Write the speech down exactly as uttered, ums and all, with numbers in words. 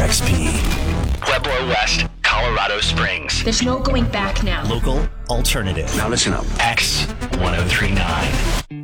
X P. Pueblo West, Colorado Springs. There's no going back now. Local alternative. Now listen up. X ten thirty-nine.